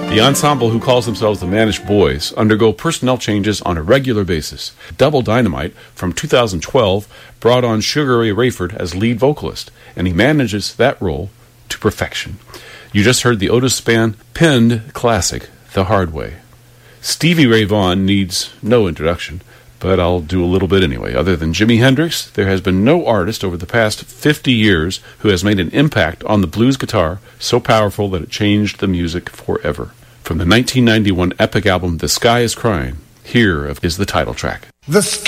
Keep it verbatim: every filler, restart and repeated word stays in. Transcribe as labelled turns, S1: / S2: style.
S1: The ensemble, who calls themselves the Manish Boys, undergo personnel changes on a regular basis. Double Dynamite, from two thousand twelve, brought on Sugar Ray Rayford as lead vocalist, and he manages that role to perfection. You just heard the Otis Spann penned classic, The Hard Way. Stevie Ray Vaughan needs no introduction, but I'll do a little bit anyway. Other than Jimi Hendrix, there has been no artist over the past fifty years who has made an impact on the blues guitar so powerful that it changed the music forever. From the nineteen ninety-one epic album The Sky is Crying, here is the title track.
S2: The sky